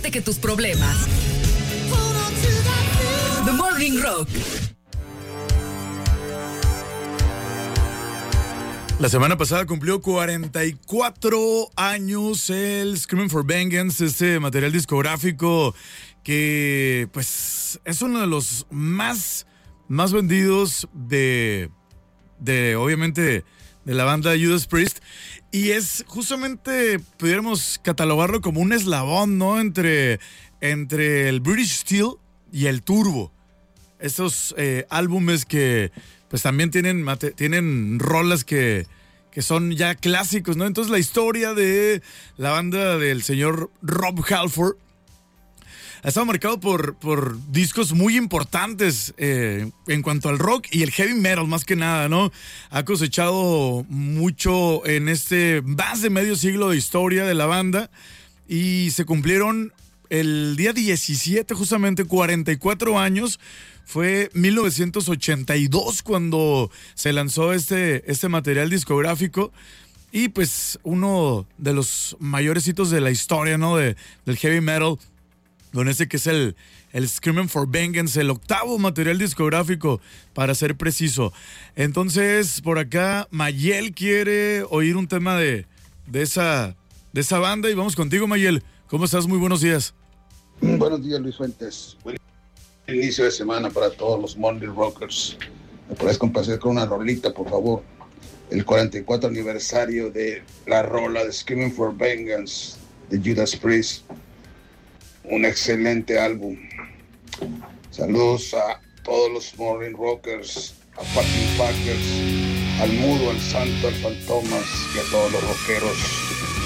olvídate que tus problemas. The Morning Rock. La semana pasada cumplió 44 años el Screaming for Vengeance, este material discográfico que pues es uno de los más vendidos de obviamente de la banda Judas Priest, y es justamente, pudiéramos catalogarlo como un eslabón, ¿no? Entre el British Steel y el Turbo. Estos álbumes que pues también tienen rolas que son ya clásicos, ¿no? Entonces la historia de la banda del señor Rob Halford ha estado marcado por discos muy importantes en cuanto al rock y el heavy metal, más que nada, ¿no? Ha cosechado mucho en más de medio siglo de historia de la banda, y se cumplieron el día 17, justamente 44 años. Fue 1982 cuando se lanzó este material discográfico, y pues uno de los mayores hitos de la historia, ¿no? Del heavy metal, con que es el Screaming for Vengeance, el octavo material discográfico, para ser preciso. Entonces, por acá, Mayel quiere oír un tema de esa banda, y vamos contigo, Mayel. ¿Cómo estás? Muy buenos días. Buenos días, Luis Fuentes. Buen inicio de semana para todos los Morning Rockers. ¿Me puedes complacer con una rolita, por favor? El 44 aniversario de la rola de Screaming for Vengeance de Judas Priest. Un excelente álbum. Saludos a todos los Morning Rockers, a Fucking Packers, al Mudo, al Santo, al Fantomas y a todos los rockeros